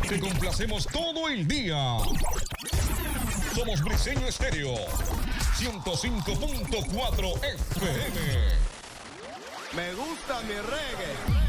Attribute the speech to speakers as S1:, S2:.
S1: Te complacemos todo el día. Somos Briseño Estéreo, 105.4 FM.
S2: Me gusta mi reggae.